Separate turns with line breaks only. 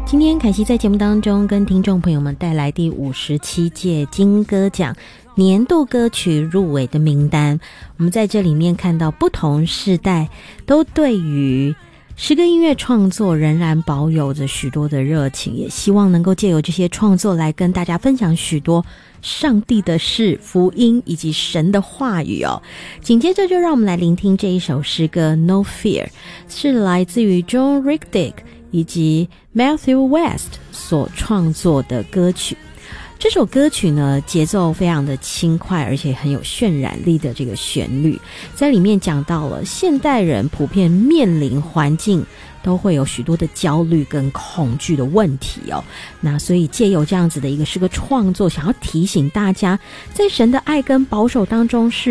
今天凯西在节目当中跟听众朋友们带来第57届金歌奖年度歌曲入围的名单。我们在这里面看到不同世代都对于诗歌音乐创作仍然保有着许多的热情，也希望能够借由这些创作来跟大家分享许多上帝的事、福音以及神的话语哦。紧接着就让我们来聆听这一首诗歌 No Fear， 是来自于 John Rigdick 以及 Matthew West 所创作的歌曲。这首歌曲呢，节奏非常的轻快，而且很有渲染力的这个旋律，在里面讲到了现代人普遍面临环境都会有许多的焦虑跟恐惧的问题哦。那所以借由这样子的一个诗歌创作，想要提醒大家，在神的爱跟保守当中是